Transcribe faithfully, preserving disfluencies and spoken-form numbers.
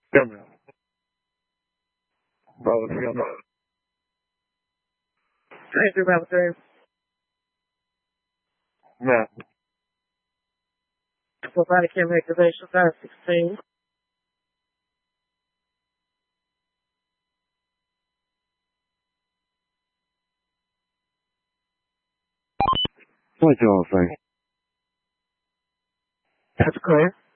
Jammer. Bravo, Jammer. Thank you, Bravo, three. No. So body cam activation, five sixteen. What you all say? That's clear.